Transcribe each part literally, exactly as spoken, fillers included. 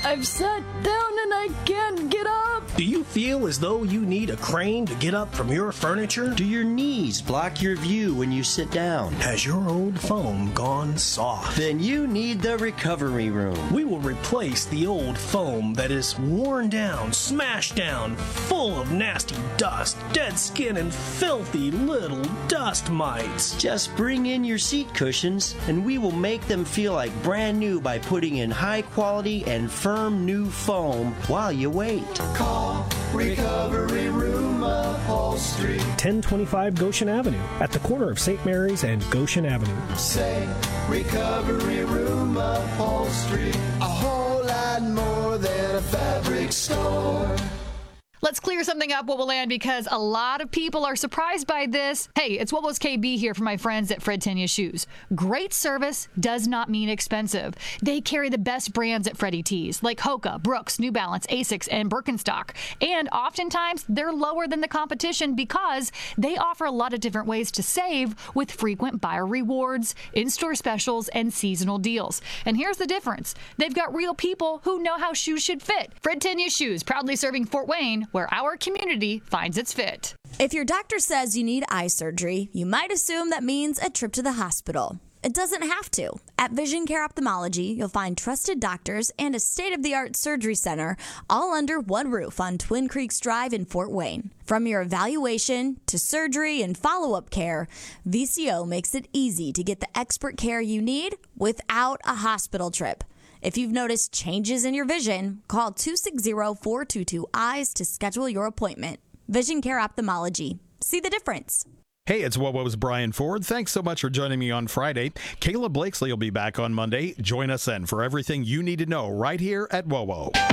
I've sat down and I can't get up. Do you feel as though you need a crane to get up from your furniture? Do your knees block your view when you sit down? Has your old foam gone soft? Then you need the recovery room. We will replace the old foam that is worn down, smashed down, full of nasty dust, dead skin, and filthy little dust mites. Just bring in your seat cushions and we will make them feel like brand new by putting in high quality and firm new foam while you wait. Call Recovery Room Upholstery. ten twenty-five Goshen Avenue at the corner of Saint Mary's and Goshen Avenue. Say Recovery Room Upholstery. A whole lot more than a fabric store. Let's clear something up, What Will Land, because a lot of people are surprised by this. Hey, it's What Was K B here for my friends at Fred Tenya Shoes. Great service does not mean expensive. They carry the best brands at Freddie T's, like Hoka, Brooks, New Balance, Asics, and Birkenstock. And oftentimes, they're lower than the competition because they offer a lot of different ways to save with frequent buyer rewards, in-store specials, and seasonal deals. And here's the difference. They've got real people who know how shoes should fit. Fred Tenya Shoes, proudly serving Fort Wayne, where our community finds its fit. If your doctor says you need eye surgery, you might assume that means a trip to the hospital. It doesn't have to. At Vision Care Ophthalmology, you'll find trusted doctors and a state-of-the-art surgery center all under one roof on Twin Creeks Drive in Fort Wayne. From your evaluation to surgery and follow-up care, V C O makes it easy to get the expert care you need without a hospital trip. If you've noticed changes in your vision, call two six zero, four two two, EYES to schedule your appointment. Vision Care Ophthalmology. See the difference. Hey, it's What Was Brian Ford. Thanks so much for joining me on Friday. Kayla Blakesley will be back on Monday. Join us then for everything you need to know right here at W O W.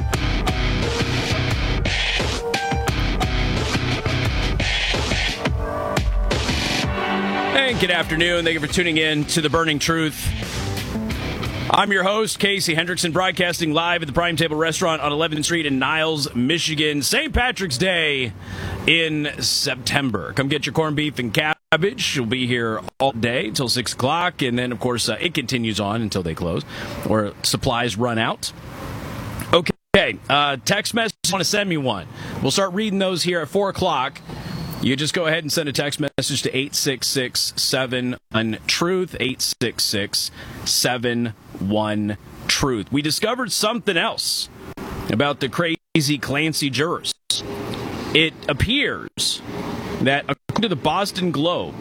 And good afternoon. Thank you for tuning in to The Burning Truth. I'm your host, Casey Hendrickson, broadcasting live at the Prime Table Restaurant on eleventh Street in Niles, Michigan. Saint Patrick's Day in September. Come get your corned beef and cabbage. We'll be here all day till six o'clock, and then, of course, uh, it continues on until they close or supplies run out. Okay, uh, text message, want to send me one. We'll start reading those here at four o'clock. You just go ahead and send a text message to eight six six, seven one, truth, eight six six, seven one, truth. We discovered something else about the crazy Clancy jurors. It appears that, according to the Boston Globe,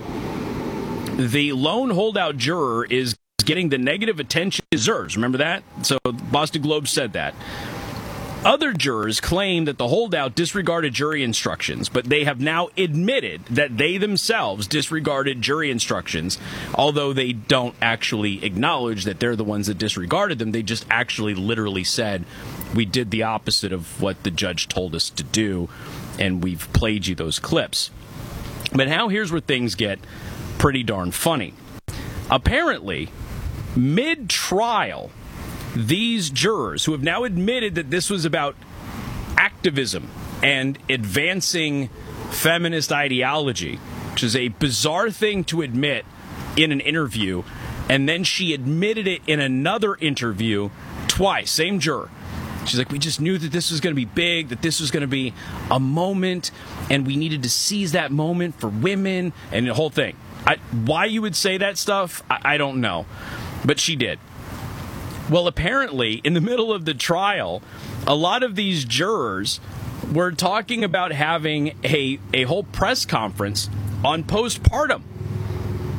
the lone holdout juror is getting the negative attention he deserves. Remember that? So Boston Globe said that. Other jurors claim that the holdout disregarded jury instructions, but they have now admitted that they themselves disregarded jury instructions, although they don't actually acknowledge that they're the ones that disregarded them. They just actually literally said, we did the opposite of what the judge told us to do, and we've played you those clips. But now here's where things get pretty darn funny. Apparently, mid-trial, these jurors who have now admitted that this was about activism and advancing feminist ideology, which is a bizarre thing to admit in an interview, and then she admitted it in another interview twice, same juror. She's like, we just knew that this was going to be big, that this was going to be a moment, and we needed to seize that moment for women, and the whole thing. I, why you would say that stuff, I, I don't know, but she did. Well, apparently, in the middle of the trial, a lot of these jurors were talking about having a, a whole press conference on postpartum.